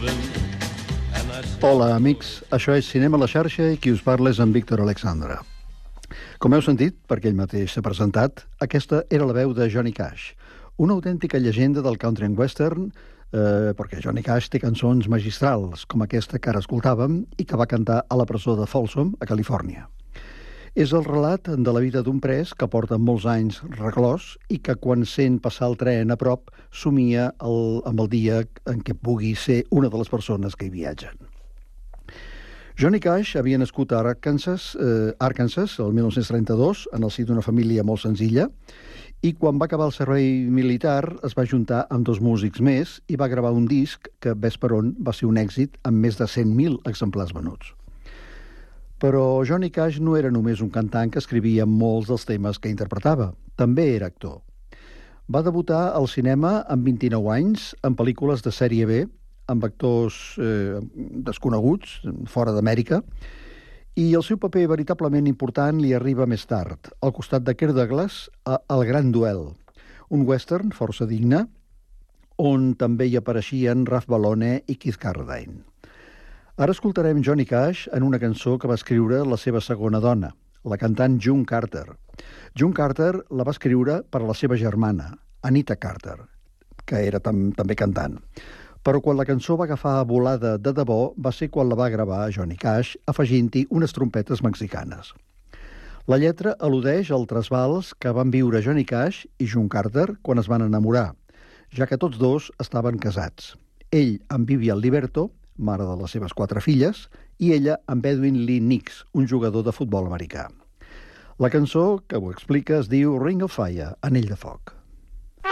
Hola, amics. Això és Cinema a la xarxa i qui us parla és en Víctor Alexandre. Com heu sentit, perquè ell mateix s'ha presentat, aquesta era la veu de Johnny Cash, una autèntica llegenda del country and western, perquè Johnny Cash té cançons magistrals, com aquesta que ara escoltàvem i que va cantar a la presó de Folsom, a Califòrnia. És el relat de la vida d'un pres que porta molts anys reclòs i que quan sent passar el tren a prop somia amb el dia en què pugui ser una de les persones que hi viatgen. Johnny Cash havia nascut a Arkansas, el 1932, en el si d'una família molt senzilla, i quan va acabar el servei militar es va juntar amb 2 músics més i va gravar un disc que, ves per on, va ser un èxit amb més de 100.000 exemplars venuts. Però Johnny Cash no era només un cantant que escrivia molts dels temes que interpretava, també era actor. Va debutar al cinema amb 29 anys en pel·lícules de sèrie B, amb actors desconeguts, fora d'Amèrica, i el seu paper veritablement important li arriba més tard, al costat de Kirk Douglas, a El Gran Duel, un western força digne, on també hi apareixien Ralph Bellone i Keith Carradine. Ara escoltarem Johnny Cash en una cançó que va escriure la seva segona dona, la cantant June Carter. June Carter la va escriure per a la seva germana, Anita Carter, que era també cantant. Però quan la cançó va agafar volada de debò va ser quan la va gravar Johnny Cash afegint-hi unes trompetes mexicanes. La lletra al·ludeix al trasbals que van viure Johnny Cash i June Carter quan es van enamorar, ja que tots dos estaven casats. Ell amb Vivian Liberto, mare de les seves 4 filles, i ella amb Edwin Lee Nix, un jugador de futbol americà. La cançó, que ho explica, es diu Ring of Fire, Anell de foc.